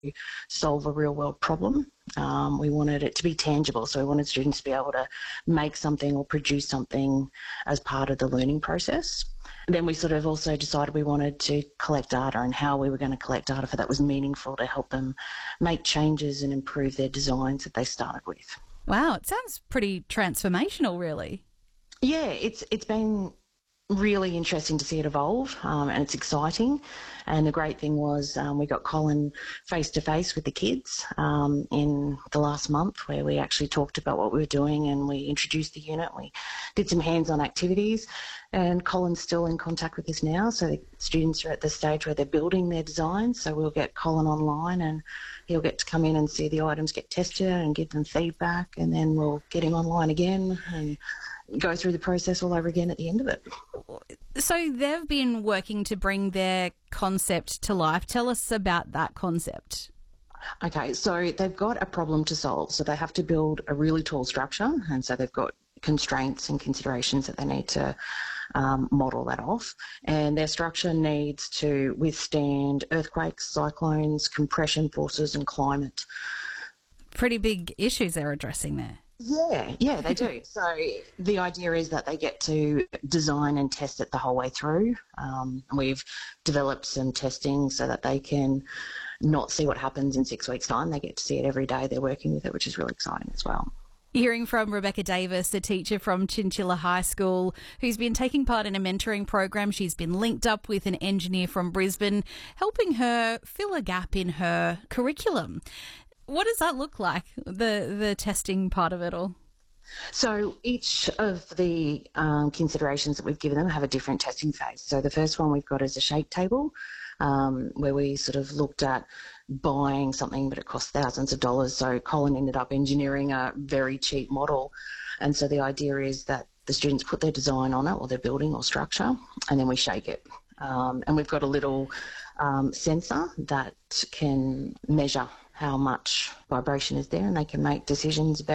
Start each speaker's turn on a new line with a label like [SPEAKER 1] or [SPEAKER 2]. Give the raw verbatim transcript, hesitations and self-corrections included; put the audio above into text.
[SPEAKER 1] solve a real world problem. Um, we wanted it to be tangible, so we wanted students to be able to make something or produce something as part of the learning process. And then we sort of also decided we wanted to collect data, and how we were going to collect data for that was meaningful to help them make changes and improve their designs that they started with.
[SPEAKER 2] Wow, it sounds pretty transformational, really.
[SPEAKER 1] Yeah, it's it's been really interesting to see it evolve, um, and it's exciting. And the great thing was um, we got Colin face to face with the kids um, in the last month, where we actually talked about what we were doing and we introduced the unit. We did some hands-on activities, and Colin's still in contact with us now. So the students are at the stage where they're building their designs. So we'll get Colin online and he'll get to come in and see the items get tested and give them feedback, and then we'll get him online again and go through the process all over again at the end of it.
[SPEAKER 2] So they've been working to bring their concept to life. Tell us about that concept.
[SPEAKER 1] Okay, so they've got a problem to solve. So they have to build a really tall structure, and so they've got constraints and considerations that they need to um, model that off. And their structure needs to withstand earthquakes, cyclones, compression forces and climate.
[SPEAKER 2] Pretty big issues they're addressing there.
[SPEAKER 1] Yeah, yeah, they do. So the idea is that they get to design and test it the whole way through. Um, and we've developed some testing so that they can not see what happens in six weeks' time. They get to see it every day they're working with it, which is really exciting as well.
[SPEAKER 2] Hearing from Rebecca Davis, a teacher from Chinchilla High School who's been taking part in a mentoring program. She's been linked up with an engineer from Brisbane, helping her fill a gap in her curriculum. What does that look like, the the testing part of it all?
[SPEAKER 1] So each of the um, considerations that we've given them have a different testing phase. So the first one we've got is a shake table, um, where we sort of looked at buying something, but it cost thousands of dollars. So Colin ended up engineering a very cheap model. And so the idea is that the students put their design on it, or their building or structure, and then we shake it. Um, and we've got a little um, sensor that can measure how much vibration is there, and they can make decisions about